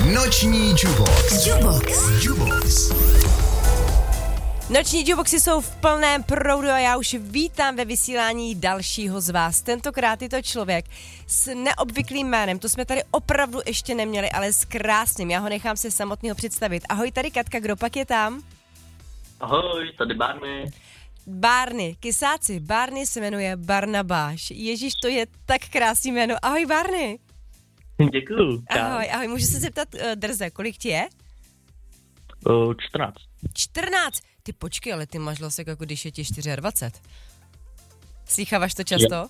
Noční Jubox. Noční juboxy jsou v plném proudu a já už vítám ve vysílání dalšího z vás. Tentokrát je to člověk s neobvyklým jménem, to jsme tady opravdu ještě neměli, ale s krásným. Já ho nechám se samotného představit. Ahoj, tady Katka, kdo pak je tam? Ahoj, tady Barney. Barney, kysáci, Barney se jmenuje Barnabáš. Ježíš, to je tak krásný jméno. Ahoj, Barney. Děkuju. Ahoj, můžu se zeptat, drze, kolik ti je? 14. 14? Ty počkej, ale ty máš hlasek, jako když je ti 24. Slýcháváš to často?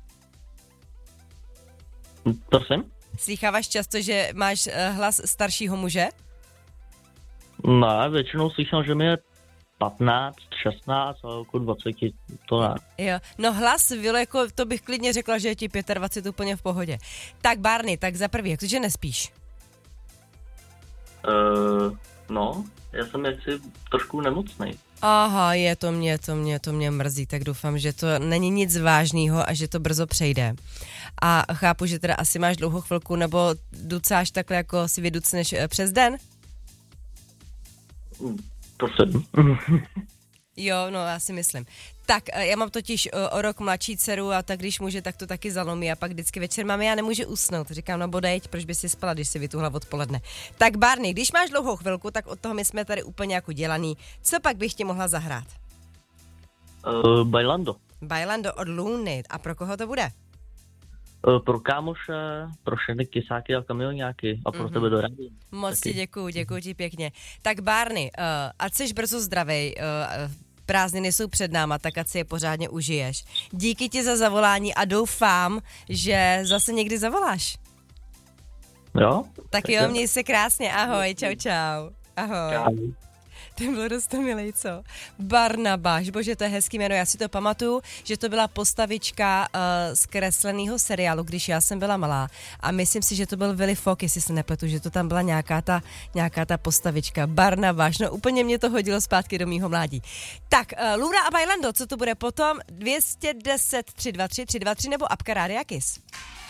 To jsem? Slýcháváš často, že máš hlas staršího muže? Ne, většinou slyším, že mi je 15, 16, ale jako 20 to ne. Jo, no hlas, Vilo, jako to bych klidně řekla, že je ti 25 úplně v pohodě. Tak Barney, tak za prvý, jak to, že nespíš? No, já jsem jaksi trošku nemocnej. Aha, to mě mrzí, tak doufám, že to není nic vážného a že to brzo přejde. A chápu, že teda asi máš dlouhou chvilku, nebo ducáš takhle, jako si vyducneš přes den? To jsem. Jo, no já si myslím. Tak, já mám totiž o rok mladší dceru a tak když může, tak to taky zalomí a pak vždycky večer máme, já nemůžu usnout. Říkám, no bodejť, proč by si spala, když si vytuhla odpoledne. Tak Barney, když máš dlouhou chvilku, tak od toho my jsme tady úplně jako dělaný. Co pak bych ti mohla zahrát? Bailando. Bailando od Luny. A pro koho to bude? Pro kámoše, pro všechny kysáky a kamioňáky a pro tebe do rady. Moc ti děkuju ti pěkně. Tak Barney, ať jsi brzo zdravej, prázdniny jsou před náma, tak ať si je pořádně užiješ. Díky ti za zavolání a doufám, že zase někdy zavoláš. Jo? Tak jo, měj se krásně, ahoj, čau. Ahoj. Čau. To bylo dost milý, co? Barnabáš, bože, to je hezký jméno, já si to pamatuju, že to byla postavička z kresleného seriálu, když já jsem byla malá. A myslím si, že to byl Willy Fogg, jestli se nepletu, že to tam byla nějaká ta postavička. Barnabáš, no úplně mě to hodilo zpátky do mýho mládí. Tak, Luna a Bailando, co to bude potom? 210 323 323 nebo apka Rádia Kiss.